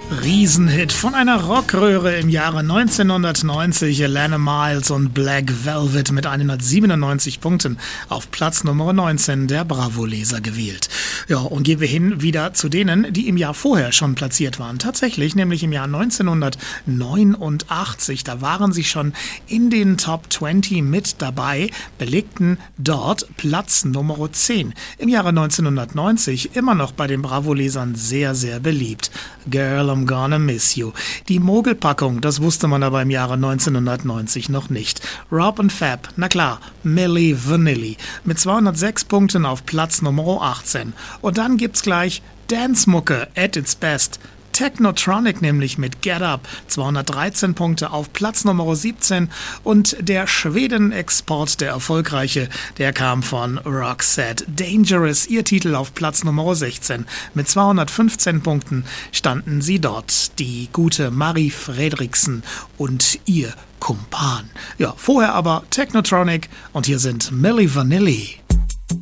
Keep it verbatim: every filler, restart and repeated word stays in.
Riesenhit von einer Rockröhre im Jahre neunzehnhundertneunzig, Alana Miles und Black Velvet mit hundertsiebenundneunzig Punkten auf Platz Nummer neunzehn der Bravo-Leser gewählt. Ja, und gehen wir hin wieder zu denen, die im Jahr vorher schon platziert waren. Tatsächlich, nämlich im Jahr neunzehnhundertneunundachtzig, da waren sie schon in den Top zwanzig mit dabei, belegten dort Platz Nummer zehn. Im Jahre neunzehnhundertneunzig immer noch bei den Bravo-Lesern sehr, sehr beliebt. Girl, I'm gonna miss you. Die Mogelpackung, das wusste man aber im Jahre neunzehnhundertneunzig noch nicht. Rob und Fab, na klar, Milli Vanilli mit zweihundertsechs Punkten auf Platz Nummer achtzehn. Und dann gibt's gleich Dance-Mucke at its best. Technotronic nämlich mit Get Up, zweihundertdreizehn Punkte auf Platz Nummer siebzehn, und der Schweden-Export, der erfolgreiche, der kam von Roxette. Dangerous, ihr Titel auf Platz Nummer sechzehn. Mit zweihundertfünfzehn Punkten standen sie dort, die gute Marie Fredriksen und ihr Kumpan. Ja, vorher aber Technotronic und hier sind Milli Vanilli.